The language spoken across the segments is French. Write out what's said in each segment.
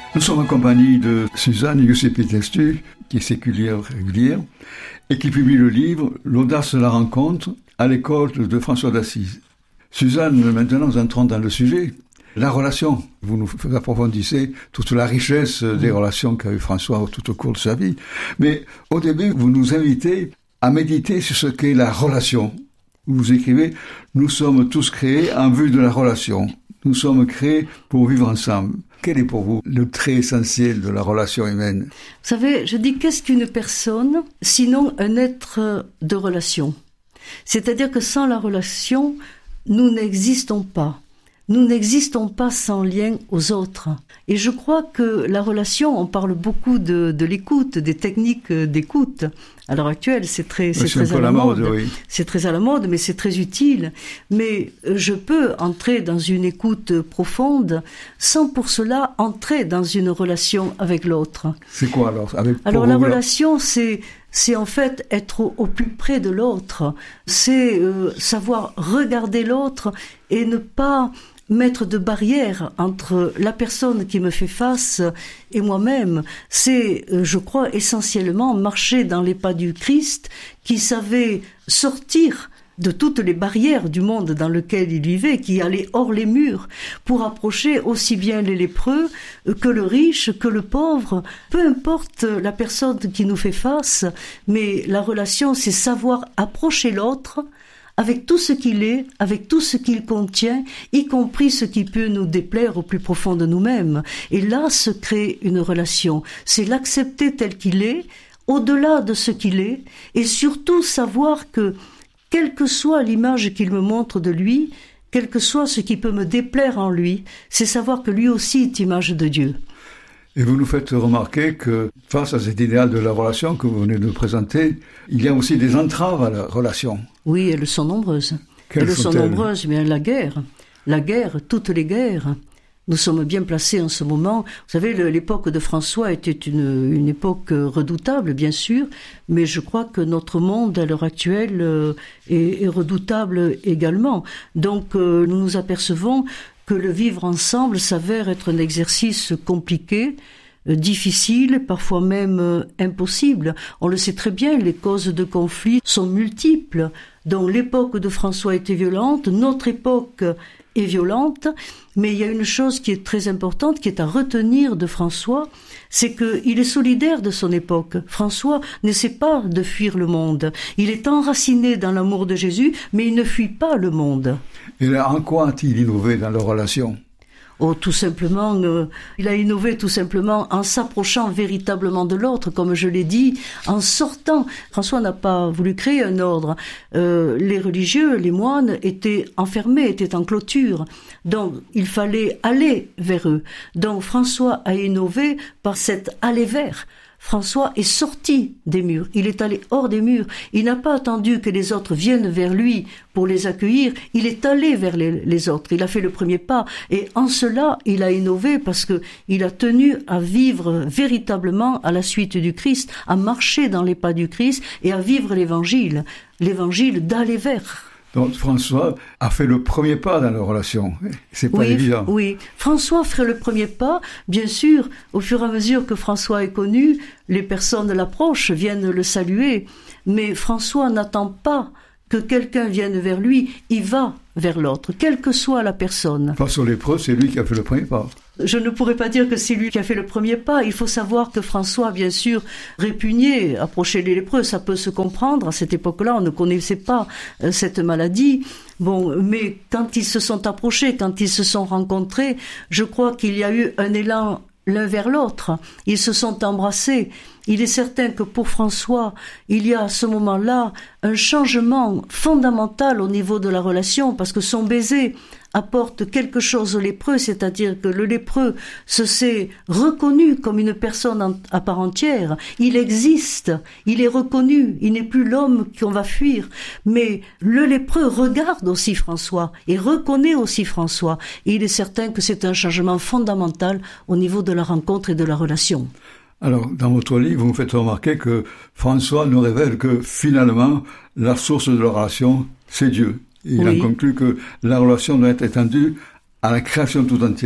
Nous sommes en compagnie de Suzanne Giuseppe-Testu, qui est séculière régulière, et qui publie le livre « L'audace de la rencontre » à l'école de François d'Assise. Suzanne, maintenant nous entrons dans le sujet. La relation, vous nous approfondissez toute la richesse des relations qu'a eu François tout au cours de sa vie. Mais au début, vous nous invitez à méditer sur ce qu'est la relation. Vous écrivez « Nous sommes tous créés en vue de la relation. Nous sommes créés pour vivre ensemble. » Quel est pour vous le trait essentiel de la relation humaine ? Vous savez, je dis qu'est-ce qu'une personne, sinon un être de relation ? C'est-à-dire que sans la relation, nous n'existons pas. Nous n'existons pas sans lien aux autres. Et je crois que la relation, on parle beaucoup de l'écoute, des techniques d'écoute. À l'heure actuelle, c'est très à la mode. Oui. C'est très à la mode, mais c'est très utile. Mais je peux entrer dans une écoute profonde sans pour cela entrer dans une relation avec l'autre. C'est quoi alors ? Alors la relation, c'est en fait être au plus près de l'autre. C'est savoir regarder l'autre et ne pas mettre de barrière entre la personne qui me fait face et moi-même. C'est, je crois, essentiellement marcher dans les pas du Christ qui savait sortir de toutes les barrières du monde dans lequel il vivait, qui allait hors les murs pour approcher aussi bien les lépreux que le riche, que le pauvre. Peu importe la personne qui nous fait face, mais la relation, c'est savoir approcher l'autre avec tout ce qu'il est, avec tout ce qu'il contient, y compris ce qui peut nous déplaire au plus profond de nous-mêmes. Et là se crée une relation. C'est l'accepter tel qu'il est, au-delà de ce qu'il est, et surtout savoir que, quelle que soit l'image qu'il me montre de lui, quel que soit ce qui peut me déplaire en lui, c'est savoir que lui aussi est image de Dieu. Et vous nous faites remarquer que face à cet idéal de la relation que vous venez de présenter, il y a aussi des entraves à la relation. Oui, elles sont nombreuses. Elles sont nombreuses, mais la guerre, toutes les guerres. Nous sommes bien placés en ce moment. Vous savez, l'époque de François était une époque redoutable, bien sûr, mais je crois que notre monde, à l'heure actuelle, est redoutable également. Donc, nous nous apercevons que le vivre ensemble s'avère être un exercice compliqué, difficile, parfois même impossible. On le sait très bien, les causes de conflit sont multiples. Donc l'époque de François était violente, notre époque est violente, mais il y a une chose qui est très importante, qui est à retenir de François, c'est qu'il est solidaire de son époque. François n'essaie pas de fuir le monde. Il est enraciné dans l'amour de Jésus, mais il ne fuit pas le monde. Et là, en quoi a-t-il innové dans leur relation ? Oh, tout simplement, il a innové tout simplement en s'approchant véritablement de l'autre, comme je l'ai dit, en sortant. François n'a pas voulu créer un ordre. Les religieux, les moines étaient enfermés, étaient en clôture. Donc, il fallait aller vers eux. Donc, François a innové par cet aller vers. François est sorti des murs, il est allé hors des murs, il n'a pas attendu que les autres viennent vers lui pour les accueillir, il est allé vers les autres, il a fait le premier pas, et en cela il a innové parce que il a tenu à vivre véritablement à la suite du Christ, à marcher dans les pas du Christ et à vivre l'évangile d'aller vers. Donc François a fait le premier pas dans leur relation. C'est pas évident. Oui, François ferait le premier pas. Bien sûr, au fur et à mesure que François est connu, les personnes l'approchent, viennent le saluer. Mais François n'attend pas que quelqu'un vienne vers lui, il va vers l'autre, quelle que soit la personne. Face aux lépreux, c'est lui qui a fait le premier pas. Je ne pourrais pas dire que c'est lui qui a fait le premier pas. Il faut savoir que François, bien sûr, répugnait approcher les lépreux. Ça peut se comprendre. À cette époque-là, on ne connaissait pas cette maladie. Bon, mais quand ils se sont approchés, quand ils se sont rencontrés, je crois qu'il y a eu un élan l'un vers l'autre. Ils se sont embrassés. Il est certain que pour François, il y a à ce moment-là un changement fondamental au niveau de la relation, parce que son baiser apporte quelque chose au lépreux, c'est-à-dire que le lépreux se sait reconnu comme une personne à part entière. Il existe, il est reconnu, il n'est plus l'homme qu'on va fuir. Mais le lépreux regarde aussi François et reconnaît aussi François. Et il est certain que c'est un changement fondamental au niveau de la rencontre et de la relation. Alors, dans votre livre, vous me faites remarquer que François nous révèle que finalement, la source de la relation, c'est Dieu. Et il en conclut que la relation doit être étendue à la création tout entière.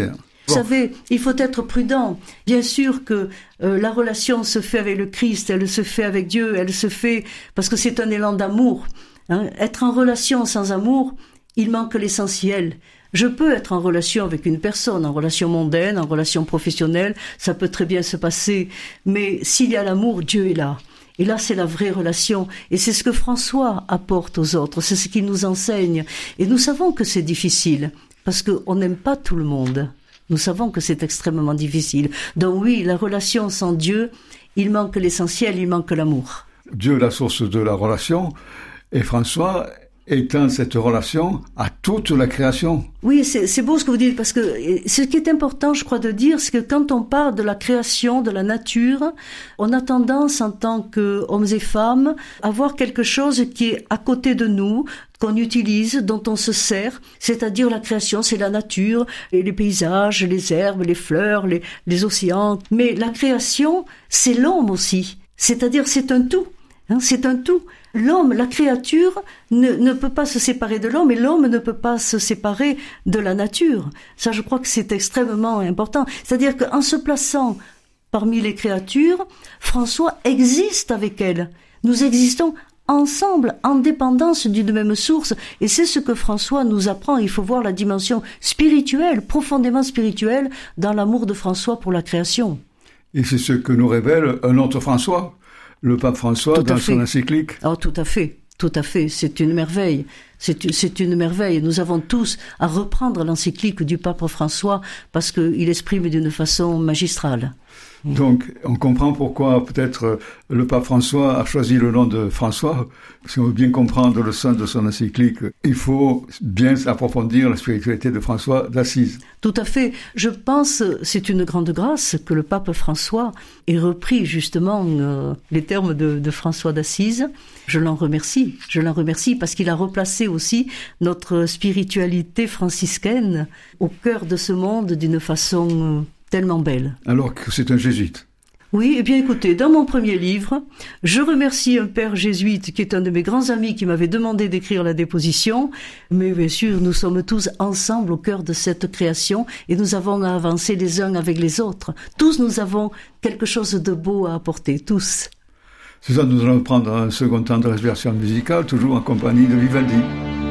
Vous savez, il faut être prudent. Bien sûr que la relation se fait avec le Christ, elle se fait avec Dieu, elle se fait parce que c'est un élan d'amour. Être en relation sans amour, il manque l'essentiel. Je peux être en relation avec une personne, en relation mondaine, en relation professionnelle, ça peut très bien se passer. Mais s'il y a l'amour, Dieu est là. Et là, c'est la vraie relation. Et c'est ce que François apporte aux autres, c'est ce qu'il nous enseigne. Et nous savons que c'est difficile, parce qu'on n'aime pas tout le monde. Nous savons que c'est extrêmement difficile. Donc oui, la relation sans Dieu, il manque l'essentiel, il manque l'amour. Dieu est la source de la relation, et François étend cette relation à toute la création. Oui, c'est beau ce que vous dites, parce que ce qui est important, je crois, de dire, c'est que quand on parle de la création, de la nature, on a tendance, en tant qu'hommes et femmes, à voir quelque chose qui est à côté de nous, qu'on utilise, dont on se sert, c'est-à-dire la création, c'est la nature, et les paysages, les herbes, les fleurs, les océans. Mais la création, c'est l'homme aussi, c'est-à-dire c'est un tout, c'est un tout. L'homme, la créature, ne peut pas se séparer de l'homme et l'homme ne peut pas se séparer de la nature. Ça, je crois que c'est extrêmement important. C'est-à-dire qu'en se plaçant parmi les créatures, François existe avec elles. Nous existons ensemble, en dépendance d'une même source. Et c'est ce que François nous apprend. Il faut voir la dimension spirituelle, profondément spirituelle, dans l'amour de François pour la création. Et c'est ce que nous révèle un autre François, le pape François, dans son encyclique. Oh, tout à fait, tout à fait. C'est une merveille. C'est une merveille. Nous avons tous à reprendre l'encyclique du pape François parce qu'il exprime d'une façon magistrale. Donc, on comprend pourquoi peut-être le pape François a choisi le nom de François. Si on veut bien comprendre le sens de son encyclique, il faut bien approfondir la spiritualité de François d'Assise. Tout à fait. Je pense c'est une grande grâce que le pape François ait repris justement les termes de François d'Assise. Je l'en remercie parce qu'il a replacé aussi notre spiritualité franciscaine au cœur de ce monde d'une façon tellement belle. Alors que c'est un jésuite. Oui, eh bien écoutez, dans mon premier livre, je remercie un père jésuite qui est un de mes grands amis qui m'avait demandé d'écrire la déposition, mais bien sûr, nous sommes tous ensemble au cœur de cette création et nous avons à avancer les uns avec les autres. Tous nous avons quelque chose de beau à apporter, tous. Suzanne, nous allons prendre un second temps de respiration musicale, toujours en compagnie de Vivaldi.